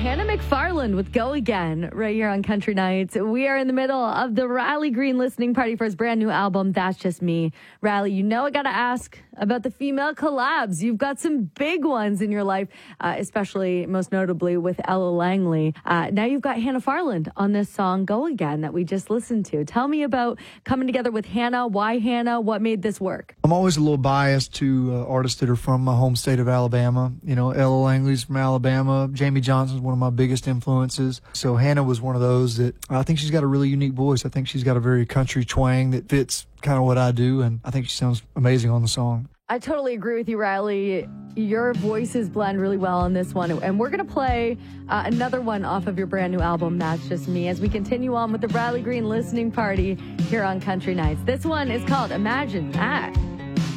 Hannah McFarland with Go Again right here on Country Nights. We are in the middle of the Riley Green listening party for his brand new album, That's Just Me. Riley, you know I got to ask about the female collabs. You've got some big ones in your life, especially most notably with Ella Langley. Now you've got Hannah Farland on this song, Go Again, that we just listened to. Tell me about coming together with Hannah. Why Hannah? What made this work? I'm always a little biased to artists that are from my home state of Alabama. You know, Ella Langley's from Alabama. Jamie Johnson's one of my biggest influences. So Hannah was one of those that I think she's got a really unique voice. I think she's got a very country twang that fits kind of what I do, and I think she sounds amazing on the song. I totally agree with you, Riley. Your voices blend really well on this one. And we're going to play another one off of your brand new album, That's Just Me, as we continue on with the Riley Green listening party here on Country Nights. This one is called Imagine That.